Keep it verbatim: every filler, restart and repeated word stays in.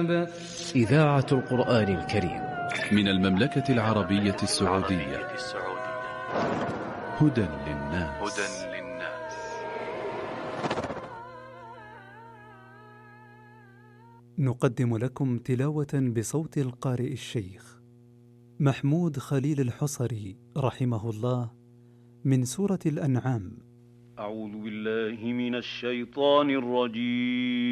الذنب. إذاعة القرآن الكريم من المملكة العربية السعودية. هدى للناس. نقدم لكم تلاوة بصوت القارئ الشيخ محمود خليل الحصري رحمه الله من سورة الأنعام. أعوذ بالله من الشيطان الرجيم.